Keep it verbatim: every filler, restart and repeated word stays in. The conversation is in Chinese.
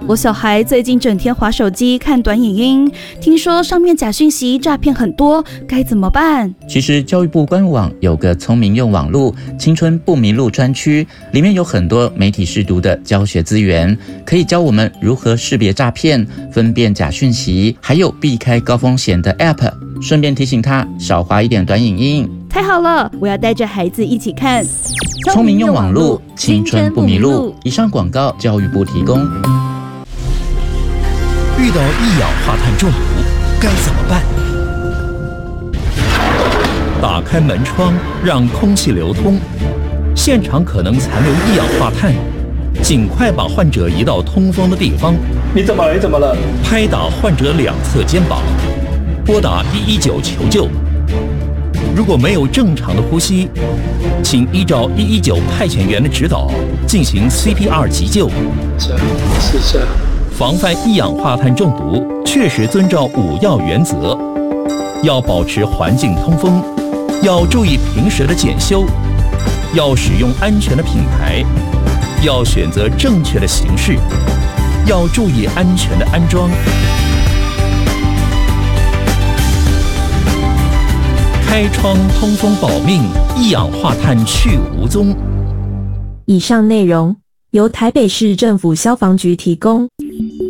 我小孩最近整天滑手机看短影音，听说上面假讯息诈骗很多，该怎么办？ 其实教育部官网有个聪明用网路青春不迷路专区，里面有很多媒体识读的教学资源，可以教我们如何识别诈骗、分辨假讯息，还有避开高风险的 App， 顺便提醒他少滑一点短影音。 太好了，我要带着孩子一起看。 聪明用网路，青春不迷路。以上广告，教育部提供。 遇到一氧化碳中毒该怎么办？打开门窗，让空气流通。现场可能残留一氧化碳，尽快把患者移到通风的地方。 你怎么了？你怎么了？ 拍打患者两侧肩膀，拨打一一九求救。如果没有正常的呼吸，请依照一一九派遣员的指导进行 C P R 急救。 这是这。 防范一氧化碳中毒，确实遵照五要原则：要保持环境通风，要注意平时的检修，要使用安全的品牌，要选择正确的形式，要注意安全的安装。开窗通风保命，一氧化碳去无踪。 以上内容由台北市政府消防局提供。